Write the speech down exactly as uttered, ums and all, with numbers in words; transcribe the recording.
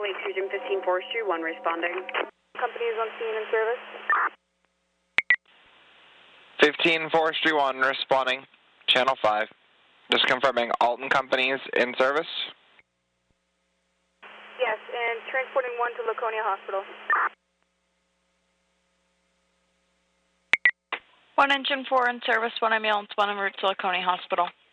eight two Jim fifteen Forestry, one responding. Company is on scene and service. fifteen Forestry one responding, channel five. Just confirming Alton Company's in service. Yes, and transporting one to Laconia Hospital. One engine four in service, one ambulance, one en route to Laconia Hospital.